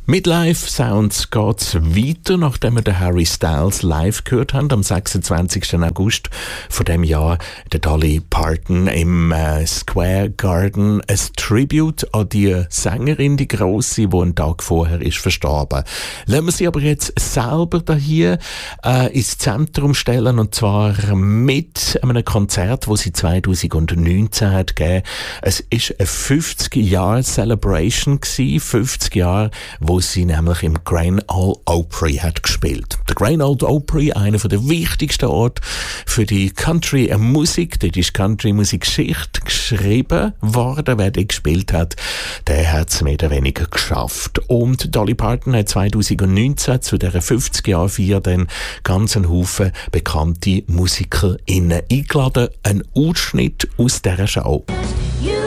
Mit Live-Sounds geht's weiter, nachdem wir den Harry Styles live gehört haben, am 26. August von dem Jahr, der Dolly Parton im Square Garden, ein Tribute an die Sängerin, die grosse, die einen Tag vorher ist verstorben. Lassen wir sie aber jetzt selber da hier ins Zentrum stellen, und zwar mit einem Konzert, das sie 2019 hat gegeben. Es ist eine 50-Jahre-Celebration gewesen, 50 Jahre, wo sie nämlich im Grand Ole Opry hat gespielt. Der Grand Ole Opry, einer der wichtigsten Orte für die Country-Musik. Dort ist Country-Musik-Geschichte geschrieben worden. Wer dort gespielt hat, der hat es mehr oder weniger geschafft. Und Dolly Parton hat 2019 zu dieser 50-Jahr-Feier dann ganz einen Haufen bekannte MusikerInnen eingeladen. Ein Ausschnitt aus dieser Show.